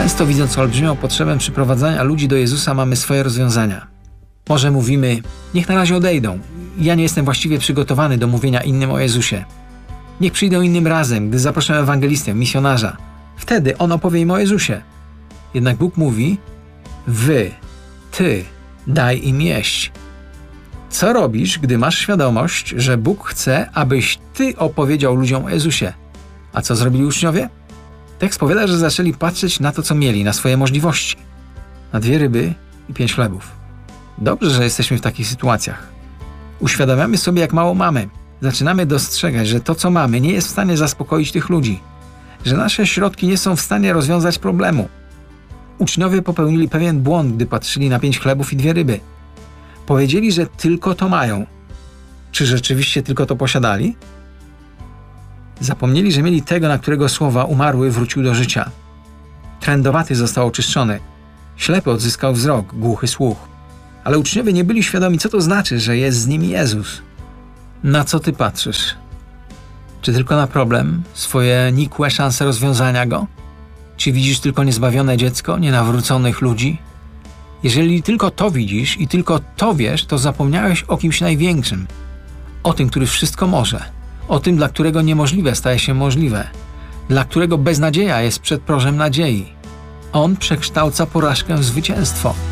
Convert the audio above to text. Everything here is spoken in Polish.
Często widząc olbrzymią potrzebę przyprowadzania ludzi do Jezusa, mamy swoje rozwiązania. Może mówimy, niech na razie odejdą. Ja nie jestem właściwie przygotowany do mówienia innym o Jezusie. Niech przyjdą innym razem, gdy zaproszę ewangelistę, misjonarza. Wtedy on opowie im o Jezusie. Jednak Bóg mówi, ty, daj im jeść. Co robisz, gdy masz świadomość, że Bóg chce, abyś ty opowiedział ludziom o Jezusie? A co zrobili uczniowie? Tekst powiada, że zaczęli patrzeć na to, co mieli, na swoje możliwości. Na 2 ryby i 5 chlebów. Dobrze, że jesteśmy w takich sytuacjach. Uświadamiamy sobie, jak mało mamy. Zaczynamy dostrzegać, że to, co mamy, nie jest w stanie zaspokoić tych ludzi. Że nasze środki nie są w stanie rozwiązać problemu. Uczniowie popełnili pewien błąd, gdy patrzyli na 5 chlebów i 2 ryby. Powiedzieli, że tylko to mają. Czy rzeczywiście tylko to posiadali? Zapomnieli, że mieli tego, na którego słowa umarły wrócił do życia. Trędowaty został oczyszczony. Ślepy odzyskał wzrok, głuchy słuch. Ale uczniowie nie byli świadomi, co to znaczy, że jest z nimi Jezus. Na co ty patrzysz? Czy tylko na problem, swoje nikłe szanse rozwiązania go? Czy widzisz tylko niezbawione dziecko, nienawróconych ludzi? Jeżeli tylko to widzisz i tylko to wiesz, to zapomniałeś o kimś największym. O tym, który wszystko może. O tym, dla którego niemożliwe staje się możliwe. Dla którego beznadzieja jest przed prożem nadziei. On przekształca porażkę w zwycięstwo.